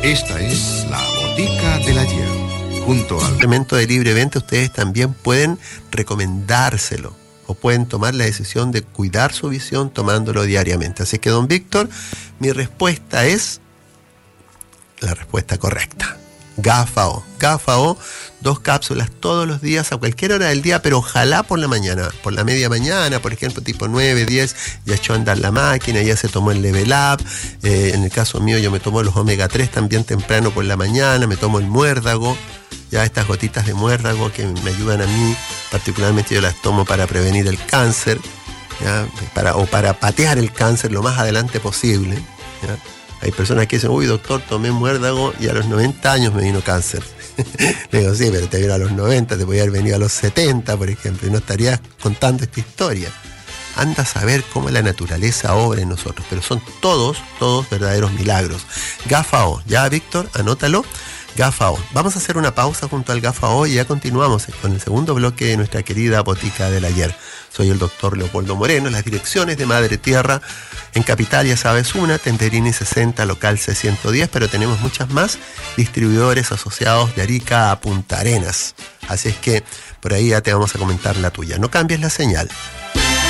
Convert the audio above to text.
Esta es la Botica del Ayer. Junto al suplemento de libre venta, ustedes también pueden recomendárselo o pueden tomar la decisión de cuidar su visión tomándolo diariamente. Así que, don Víctor, mi respuesta es la respuesta correcta. GAFA-O. GAFA-O, 2 cápsulas todos los días a cualquier hora del día, pero ojalá por la mañana, por la media mañana, por ejemplo, tipo 9, 10, ya echó a andar la máquina, ya se tomó el Level Up. En el caso mío, yo me tomo los Omega 3 también temprano por la mañana, me tomo el muérdago, ya estas gotitas de muérdago que me ayudan a mí, particularmente yo las tomo para prevenir el cáncer, ¿ya? Para patear el cáncer lo más adelante posible, ¿ya? Hay personas que dicen, uy, doctor, tomé muérdago y a los 90 años me vino cáncer. Le digo, sí, pero te vino a los 90, te podía haber venido a los 70, por ejemplo, y no estarías contando esta historia. Anda a saber cómo la naturaleza obra en nosotros, pero son todos verdaderos milagros. GAFA-O, ya, Víctor, anótalo. GAFA-O. Vamos a hacer una pausa junto al GAFA-O y ya continuamos con el segundo bloque de nuestra querida Botica del Ayer. Soy el doctor Leopoldo Moreno. Las direcciones de Madre Tierra en Capital, ya sabes, una, Tenderini 60, local C110, pero tenemos muchas más distribuidores asociados de Arica a Punta Arenas. Así es que por ahí ya te vamos a comentar la tuya. No cambies la señal.